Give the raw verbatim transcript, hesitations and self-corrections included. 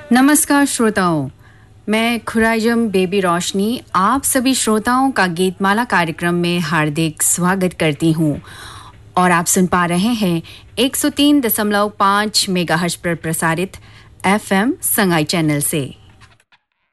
नमस्कार श्रोताओं, मैं खुराइजम बेबी रोशनी आप सभी श्रोताओं का गीतमाला कार्यक्रम में हार्दिक स्वागत करती हूँ और आप सुन पा रहे हैं एक सौ तीन दशमलव पाँच मेगाहर्ट्ज पर प्रसारित एफएम संगाई चैनल से।